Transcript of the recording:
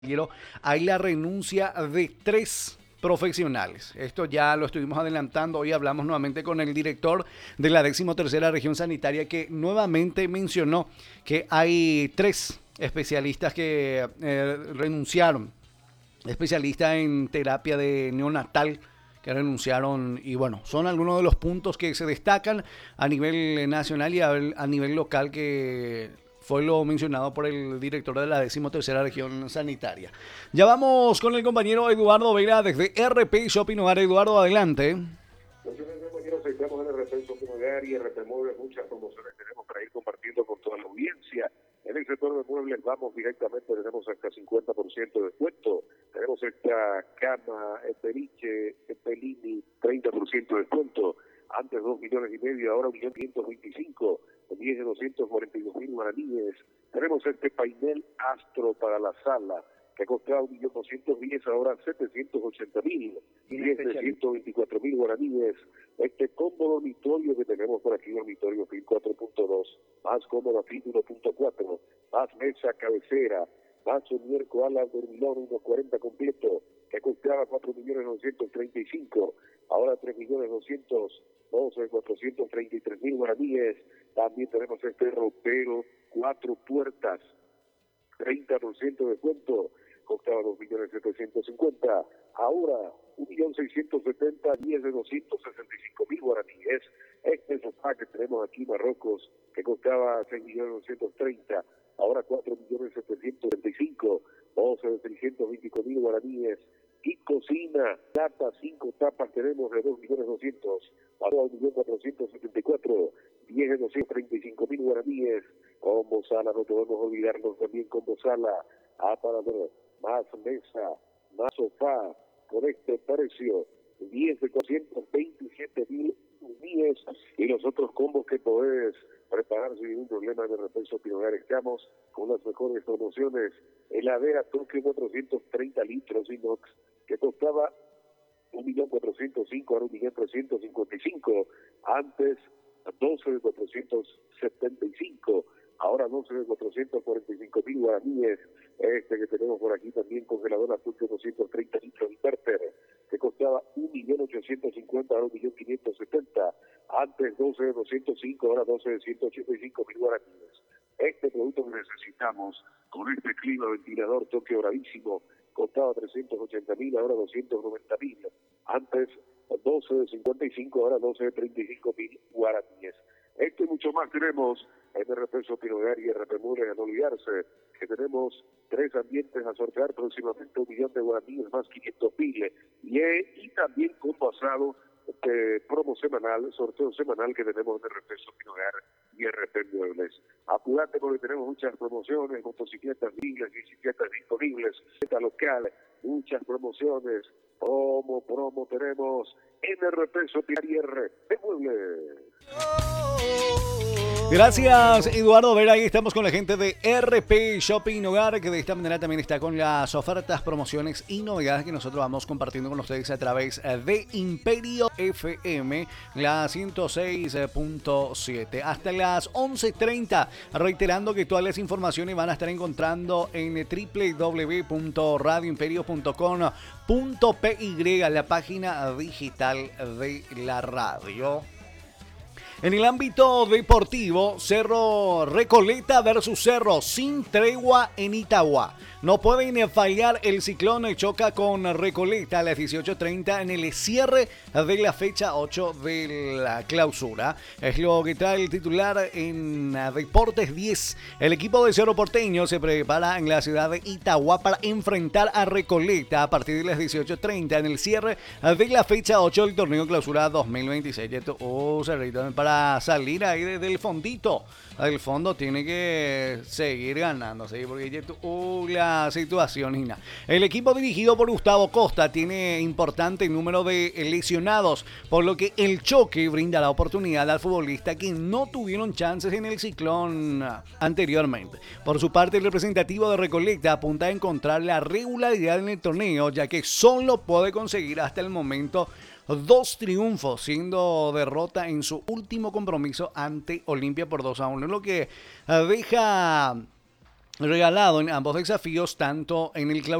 Hay la renuncia de 3 profesionales. Esto ya lo estuvimos adelantando. Hoy hablamos nuevamente con el director de la 13ª región sanitaria, que nuevamente mencionó que hay 3 especialistas que renunciaron. Especialistas en terapia de neonatal que renunciaron, y bueno, son algunos de los puntos que se destacan a nivel nacional y a nivel local, que fue lo mencionado por el director de la 13ª región sanitaria. Ya vamos con el compañero Eduardo Vera desde RP Shopping Hogar. Eduardo, adelante. Muchas gracias, compañeros. Estamos en el RP Shopping Hogar y RP Muebles. Muchas promociones tenemos para ir compartiendo con toda la audiencia. En el sector de muebles vamos directamente, tenemos hasta 50% de descuento. Tenemos esta cama, Periche, Pelini, 30% de descuento. Antes 2,5 millones, ahora 1.525.000, 10 de 242.000 guaraníes. Tenemos este painel Astro para la sala, que costaba 1.210.000, ahora 780.000, 10 de 124.000 guaraníes. Este cómodo dormitorio que tenemos por aquí, dormitorio FIT 4.2, más cómodo FIT 1.4, más mesa cabecera, más Sonier Koala dormilón 1.40 completo, que costaba 4.935.000, ahora 3.212.433.000 guaraníes. También tenemos este ropero 4 puertas, 30% de descuento, costaba 2.750.000, ahora 1.670.000, 10 de 265.000 guaraníes. Este sofá que tenemos aquí, Marrocos, que costaba 6.930.000, ahora 4.735.000, 12 de 325.000 guaraníes. Y cocina, tapas, 5 tapas tenemos de 2.200.000, ahora 1.474.000, 10 de 235.000 guaraníes. Combo sala, no podemos olvidarnos también combo sala, aparador, más mesa, más sofá, con este precio, 10 de 427.000 10, y los otros combos que podés preparar sin ningún problema en el Repenso Pinogar. Estamos con las mejores promociones. Heladera Tokio 430 litros inox, que costaba 1.405.000, ahora 1.355.000, antes 12 de 475, ahora 12 de 445.000 guaraníes. Este que tenemos por aquí también, congelador Tokio 230 litros inverter, que costaba 1.850.000, ahora 1.570.000, antes 12 de 205, ahora 12 de 185.000 guaraníes. Este producto que necesitamos, con este clima ventilador Tokio bravísimo, costaba 380.000, ahora 290.000, antes 12 de 55, ahora 12 de 35.000 guaraníes. Esto y mucho más tenemos en RP Shopping Hogar y RP Muebles. A no olvidarse que tenemos 3 ambientes a sortear próximamente, 1 millón de guaraníes más 500.000, y también con pasado promo semanal, sorteo semanal que tenemos en RP Shopping Hogar y RP Muebles. Apurate porque tenemos muchas promociones, motocicletas libres, bicicletas disponibles, esta local, muchas promociones, promo tenemos en RP Shopping y RP Muebles. Gracias, Eduardo Vera. Ahí estamos con la gente de RP Shopping Hogar, que de esta manera también está con las ofertas, promociones y novedades que nosotros vamos compartiendo con ustedes a través de Imperio FM, la 106.7. Hasta las 11:30, reiterando que todas las informaciones van a estar encontrando en www.radioimperio.com.py, la página digital de la radio. En el ámbito deportivo, Cerro Recoleta versus Cerro, sin tregua en Itagua. No pueden fallar, el Ciclón choca con Recoleta a las 18:30 en el cierre de la fecha 8 de la clausura. Es lo que trae el titular en Deportes 10. El equipo de Cerro Porteño se prepara en la ciudad de Itagua para enfrentar a Recoleta a partir de las 18:30 en el cierre de la fecha 8 del torneo clausura 2026. Cerrito, para salir ahí desde el fondito. El fondo tiene que seguir ganando, ¿sí? Porque la situación, Gina. El equipo dirigido por Gustavo Costa tiene importante número de lesionados, por lo que el choque brinda la oportunidad al futbolista que no tuvieron chances en el Ciclón anteriormente. Por su parte, el representativo de Recoleta apunta a encontrar la regularidad en el torneo, ya que solo puede conseguir hasta el momento 2 triunfos, siendo derrota en su último compromiso ante Olimpia por 2-1, lo que deja regalado en ambos desafíos, tanto en el